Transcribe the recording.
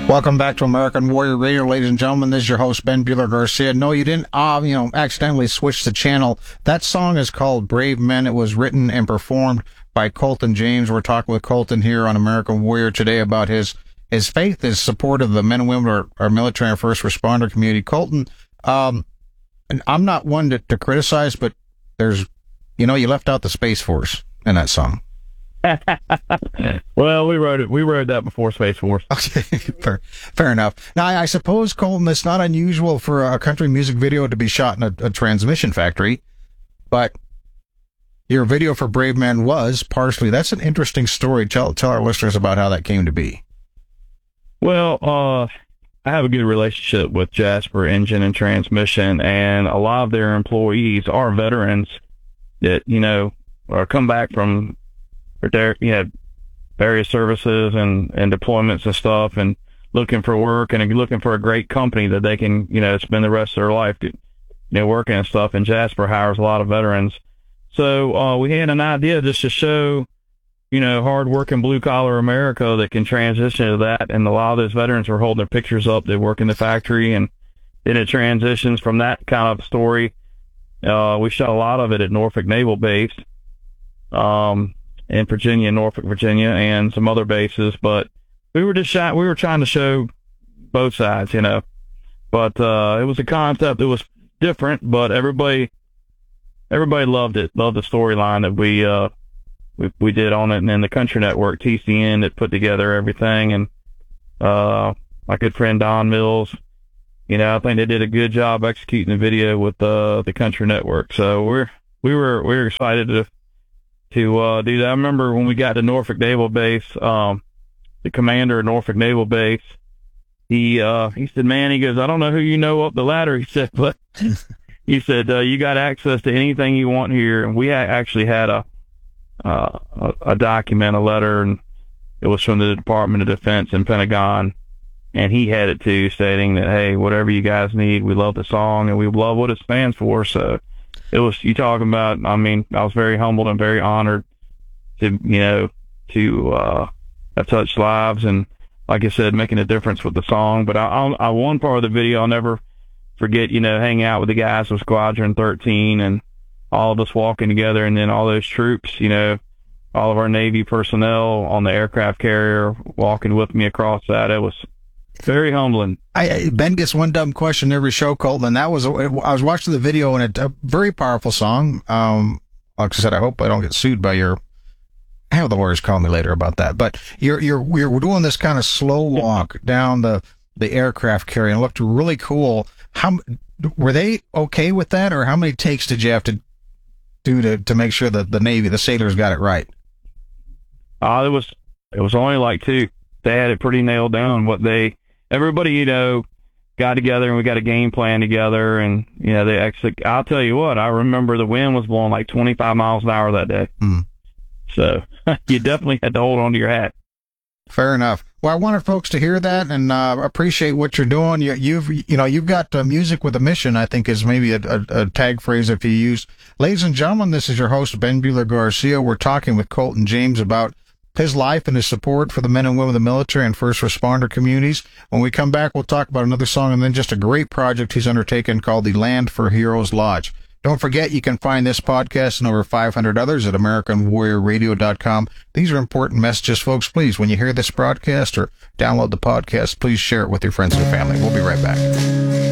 Welcome back to American Warrior Radio, ladies and gentlemen. This is your host, Ben Bueller Garcia. No, you didn't, accidentally switch the channel. That song is called Brave Men. It was written and performed by Colton James. We're talking with Colton here on American Warrior today about his faith, his support of the men and women of our military and first responder community. Colton, and I'm not one to criticize, but there's, you left out the Space Force in that song. Well, we wrote that before Space Force. Okay, fair enough. Now, I suppose, Colton, it's not unusual for a country music video to be shot in a transmission factory, but your video for Brave Men was partially. That's an interesting story. Tell our listeners about how that came to be. Well, I have a good relationship with Jasper Engine and Transmission, and a lot of their employees are veterans that, or come back from their, various services and deployments and stuff, and looking for work and looking for a great company that they can, spend the rest of their life, working and stuff. And Jasper hires a lot of veterans. So, we had an idea just to show, hard-working blue-collar America that can transition to that. And a lot of those veterans were holding their pictures up. They work in the factory, and then it transitions from that kind of story. We shot a lot of it at Norfolk Naval Base, in Virginia, Norfolk, Virginia, and some other bases. But we were trying to show both sides, But it was a concept that was different, but everybody loved it, loved the storyline that we did on it. And then the Country Network, TCN, that put together everything. And my good friend Don Mills, I think they did a good job executing the video with the Country Network. So we were excited to do that. I remember when we got to Norfolk Naval Base, the commander of Norfolk Naval Base, he said, man, he goes, I don't know who you know up the ladder. He said, but he said, you got access to anything you want here. And we actually had a document, a letter, and it was from the Department of Defense and Pentagon. And he had it too, stating that, hey, whatever you guys need, we love the song and we love what it stands for. So it was, you talking about, I was very humbled and very honored to have touched lives, and like I said, making a difference with the song. But I one part of the video I'll never forget, hanging out with the guys of Squadron 13 and all of us walking together, and then all those troops, all of our Navy personnel on the aircraft carrier walking with me across that. It was very humbling. Ben gets one dumb question every show, Colton, and that was, I was watching the video, and a very powerful song. Like I said, I hope I don't get sued by your, have the lawyers call me later about that. But we're doing this kind of slow walk down the aircraft carrier, and it looked really cool. Were they okay with that, or how many takes did you have to do to make sure that the Navy, the sailors, got it right? It was only like 2. They had it pretty nailed down. Everybody, got together, and we got a game plan together, and, they actually, I'll tell you what, I remember the wind was blowing like 25 miles an hour that day. Mm. So you definitely had to hold on to your hat. Fair enough. Well, I wanted folks to hear that and appreciate what you're doing. You've got music with a mission, I think, is maybe a tag phrase if you use. Ladies and gentlemen, this is your host, Ben Bueller Garcia. We're talking with Colton James about his life and his support for the men and women of the military and first responder communities. When we come back, we'll talk about another song and then just a great project he's undertaken called the Land for Heroes Lodge. Don't forget, you can find this podcast and over 500 others at AmericanWarriorRadio.com. These are important messages, folks. Please, when you hear this broadcast or download the podcast, please share it with your friends and family. We'll be right back.